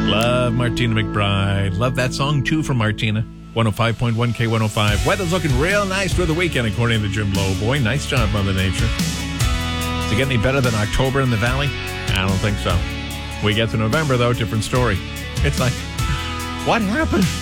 Love Martina McBride. Love that song, too, from Martina. 105.1 K105. Weather's looking real nice for the weekend, according to Jim Lowe. Boy, nice job, Mother Nature. Does it get any better than October in the Valley? I don't think so. We get to November, though, different story. It's like, what happened?